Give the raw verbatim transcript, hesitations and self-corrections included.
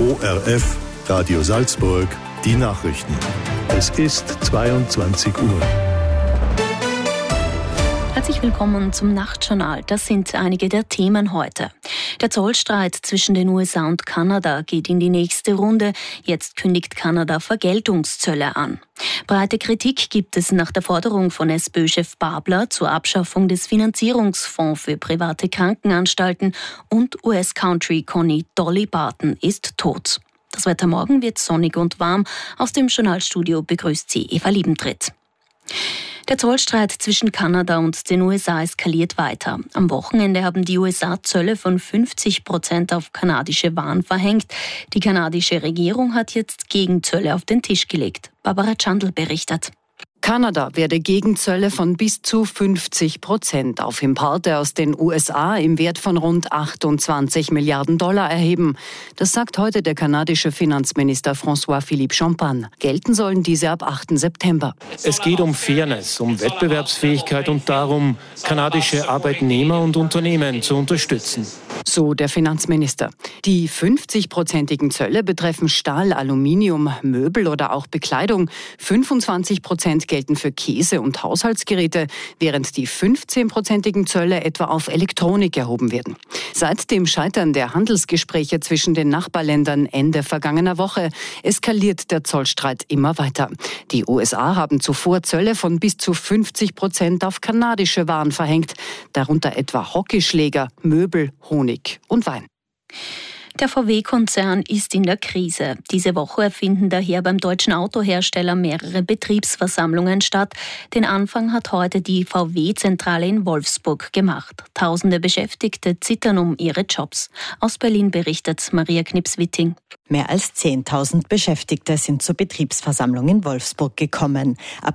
O R F, Radio Salzburg, die Nachrichten. Es ist zweiundzwanzig Uhr. Herzlich willkommen zum Nachtjournal. Das sind einige der Themen heute. Der Zollstreit zwischen den U S A und Kanada geht in die nächste Runde. Jetzt kündigt Kanada Vergeltungszölle an. Breite Kritik gibt es nach der Forderung von SPÖ-Chef Babler zur Abschaffung des Finanzierungsfonds für private Krankenanstalten und U S-Country-Conny Dolly Parton ist tot. Das Wetter morgen wird sonnig und warm. Aus dem Journalstudio begrüßt sie Eva Liebentritt. Der Zollstreit zwischen Kanada und den U S A eskaliert weiter. Am Wochenende haben die U S A Zölle von fünfzig Prozent auf kanadische Waren verhängt. Die kanadische Regierung hat jetzt Gegenzölle auf den Tisch gelegt. Barbara Chandl berichtet. Kanada werde Gegenzölle von bis zu fünfzig Prozent auf Importe aus den U S A im Wert von rund achtundzwanzig Milliarden Dollar erheben. Das sagt heute der kanadische Finanzminister François-Philippe Champagne. Gelten sollen diese ab achten September. Es geht um Fairness, um Wettbewerbsfähigkeit und darum, kanadische Arbeitnehmer und Unternehmen zu unterstützen. So der Finanzminister. Die fünfzig-prozentigen Zölle betreffen Stahl, Aluminium, Möbel oder auch Bekleidung. fünfundzwanzig Prozent gelten für Käse und Haushaltsgeräte, während die fünfzehn-prozentigen Zölle etwa auf Elektronik erhoben werden. Seit dem Scheitern der Handelsgespräche zwischen den Nachbarländern Ende vergangener Woche eskaliert der Zollstreit immer weiter. Die U S A haben zuvor Zölle von bis zu fünfzig Prozent auf kanadische Waren verhängt, darunter etwa Hockeyschläger, Möbel, Honig und Wein. Der V W-Konzern ist in der Krise. Diese Woche finden daher beim deutschen Autohersteller mehrere Betriebsversammlungen statt. Den Anfang hat heute die V W-Zentrale in Wolfsburg gemacht. Tausende Beschäftigte zittern um ihre Jobs. Aus Berlin berichtet Maria Knips-Witting. Mehr als zehntausend Beschäftigte sind zur Betriebsversammlung in Wolfsburg gekommen. Ab